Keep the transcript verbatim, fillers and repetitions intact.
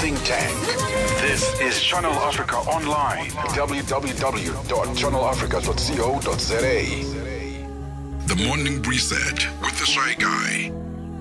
think tank. This is Channel Africa Online. w w w dot channel africa dot co dot za. The Morning Reset with the Shy Guy.